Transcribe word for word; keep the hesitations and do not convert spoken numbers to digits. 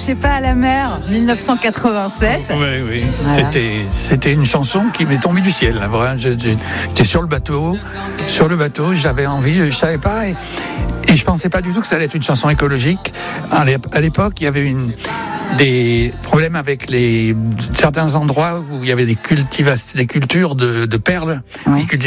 touchez pas à la mer, dix-neuf cent quatre-vingt-sept. Oui, oui. Voilà. C'était, c'était une chanson qui m'est tombée du ciel. Là, voilà. Je- je- J'étais sur le bateau, sur le bateau, j'avais envie, je savais pas, et, et je pensais pas du tout que ça allait être une chanson écologique. À l'ép- à l'époque, il y avait une, des problèmes avec les, certains endroits où il y avait des cultivas, des cultures de, de perles. Ouais. Ils cultivaient